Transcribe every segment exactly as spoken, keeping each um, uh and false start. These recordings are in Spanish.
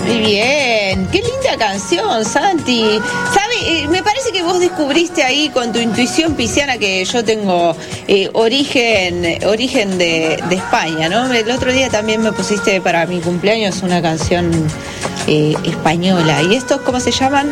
Muy bien, qué linda canción, Santi. ¿Sabe? Eh, me parece que vos descubriste ahí con tu intuición pisciana que yo tengo eh, origen origen de, de España, ¿no? El otro día también me pusiste para mi cumpleaños una canción eh, española. ¿Y estos cómo se llaman?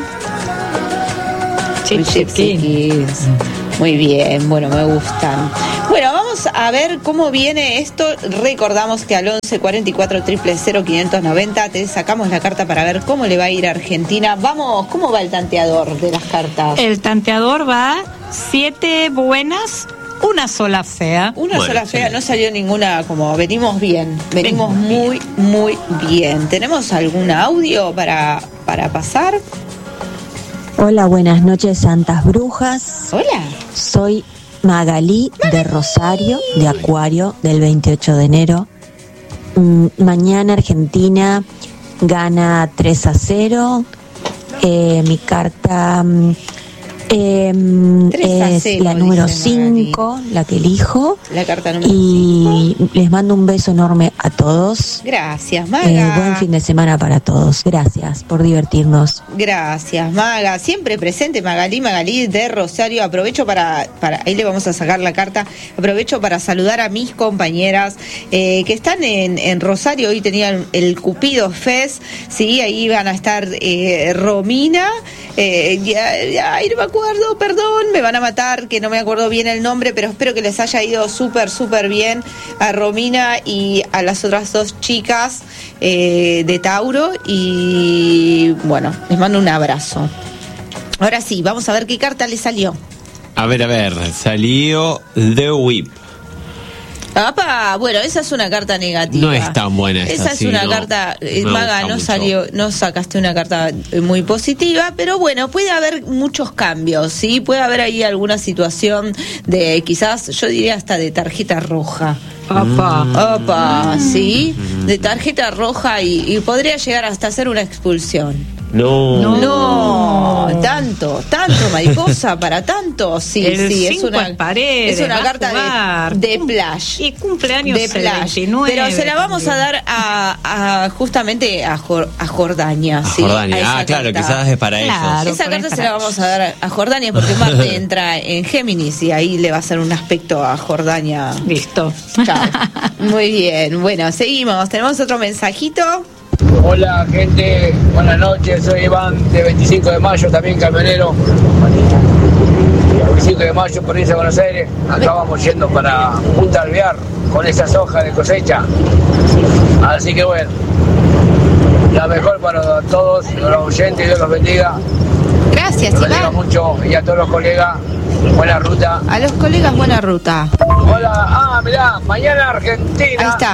Gypsy Kings. Muy bien, bueno, me gustan. Bueno, vamos a ver cómo viene esto. Recordamos que al once cuarenta y cuatro cero cero cero quinientos noventa te sacamos la carta para ver cómo le va a ir a Argentina. Vamos, ¿cómo va el tanteador de las cartas? El tanteador va siete buenas, una sola fea. Una Bueno, sola fea, sí. no salió ninguna, como venimos bien, venimos muy, muy bien. ¿Tenemos algún audio para, para pasar? Hola, buenas noches, Santas Brujas. Hola. Soy Magalí de Rosario, de Acuario, del veintiocho de enero. Mm, mañana Argentina gana tres a cero. Eh, mi carta mm, eh, tres a es cero, la número dice cinco, la que elijo. La carta número Y les mando un beso enorme a todos. Gracias, Maga. Eh, buen fin de semana para todos. Gracias por divertirnos. Gracias, Maga. Siempre presente, Magalí, Magalí de Rosario. Aprovecho para, para, ahí le vamos a sacar la carta. Aprovecho para saludar a mis compañeras eh, que están en, en Rosario. Hoy tenían el Cupido Fest, sí, ahí van a estar eh, Romina, eh, ya, ya, ay, no me acuerdo, perdón, me van a matar, que no me acuerdo bien el nombre, pero espero que les haya ido súper, súper bien a Romina y a las otras dos chicas eh, de Tauro. Y bueno, les mando un abrazo. Ahora sí, vamos a ver qué carta le salió. A ver, a ver, salió The Whip. ¡Apa! Bueno, esa es una carta negativa. No es tan buena esta, Esa es sí, una no, carta, eh, me Maga, gusta no mucho. salió, no sacaste una carta eh, muy positiva, pero bueno, puede haber muchos cambios, ¿sí? Puede haber ahí alguna situación de, quizás, yo diría hasta de tarjeta roja. Opa. Opa, ¿sí? De tarjeta roja y, y podría llegar hasta hacer una expulsión. No. No, tanto, tanto, mariposa, para tanto, sí, El sí, es cinco una, en paredes, es una va a carta jugar. de, de Plash. Y cumpleaños De el Plash. veintinueve. Pero se la vamos a dar a, a justamente a, Jor, a Jordania. A ¿sí? Jordania. A esa Ah, claro, carta. quizás es para Claro. ellos. Esa por ahí carta se para la vamos a dar a, a Jordania porque Marte entra en Géminis y ahí le va a hacer un aspecto a Jordania. Listo. Chao. Muy bien, bueno, seguimos. Tenemos otro mensajito. Hola gente, buenas noches, soy Iván de veinticinco de mayo, también camionero. veinticinco de mayo, provincia de Buenos Aires. Acá vamos yendo para Punta Alvear con esas hojas de cosecha. Así que bueno, la mejor para todos los oyentes, Dios los bendiga. Gracias, Los bendiga Iván. mucho y a todos los colegas, buena ruta. A los colegas, buena ruta. Hola, ah, mirá, mañana Argentina Ahí está.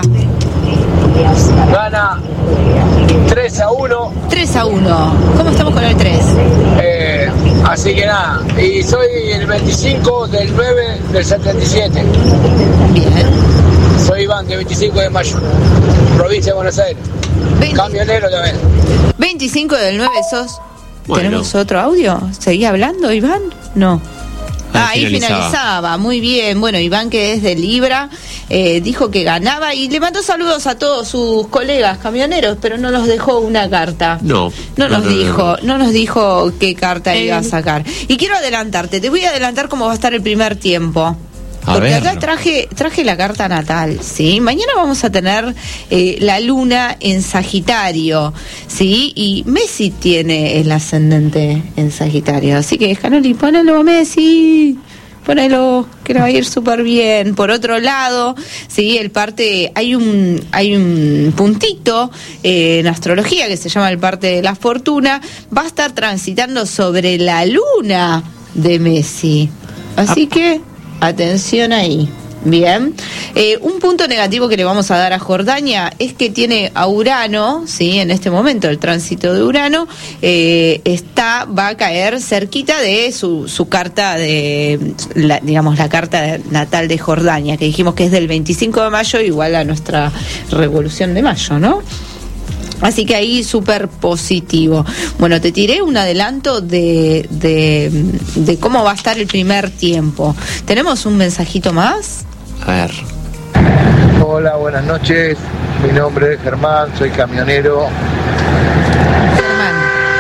gana tres a uno. tres a uno. ¿Cómo estamos con el tres? Eh, así que nada, y soy el veinticinco del nueve del setenta y siete. Bien. Soy Iván de veinticinco de mayo, provincia de Buenos Aires. veinte Camionero también. veinticinco del nueve sos. Bueno. ¿Tenemos otro audio? ¿Seguía hablando, Iván? No. Ah, ahí finalizaba. finalizaba, muy bien. Bueno, Iván, que es de Libra, eh, dijo que ganaba y le mandó saludos a todos sus colegas camioneros, pero no nos dejó una carta. No. No nos no, no, dijo, no. no nos dijo qué carta Eh. iba a sacar. Y quiero adelantarte, te voy a adelantar cómo va a estar el primer tiempo. A Porque ver. acá traje, traje la carta natal, ¿sí? Mañana vamos a tener eh, la luna en Sagitario, ¿sí? Y Messi tiene el ascendente en Sagitario. Así que, Janoli, ponelo, Messi. Ponelo, que le va a ir súper bien. Por otro lado, sí, el parte, hay un, hay un puntito eh, en astrología que se llama el parte de la fortuna, va a estar transitando sobre la luna de Messi. Así que, atención ahí. Bien, eh, un punto negativo que le vamos a dar a Jordania es que tiene a Urano, sí, en este momento el tránsito de Urano eh, está, va a caer cerquita de su, su carta de, la, digamos, la carta natal de Jordania, que dijimos que es del veinticinco de mayo, igual a nuestra revolución de mayo, ¿no? Así que ahí súper positivo. Bueno, te tiré un adelanto de, de, de cómo va a estar el primer tiempo. ¿Tenemos un mensajito más? A ver. Hola, buenas noches. Mi nombre es Germán, soy camionero Germán.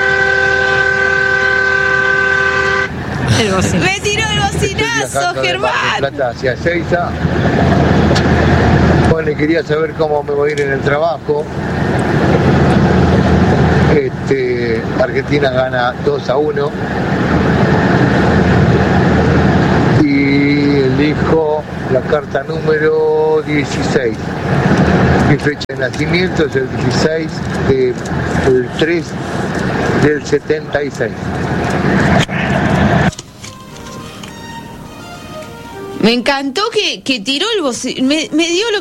El bocinazo. Me tiró el bocinazo, Germán. Plata hacia Ezeiza. Bueno, y quería saber cómo me voy a ir en el trabajo. Este, Argentina gana dos a uno. Y elijo la carta número dieciséis. Mi fecha de nacimiento es el dieciséis del tres del setenta y seis. Me encantó que, que tiró el bocinazo. Me, me dio lo